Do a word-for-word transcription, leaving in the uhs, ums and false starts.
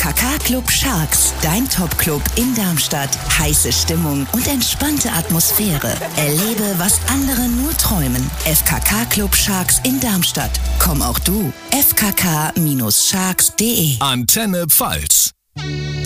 K K Club Sharks, dein Top-Club in Darmstadt. Heiße Stimmung und entspannte Atmosphäre. Erlebe, was andere nur träumen. F K K Club Sharks in Darmstadt. Komm auch du. f k k Bindestrich sharks punkt de Antenne Pfalz.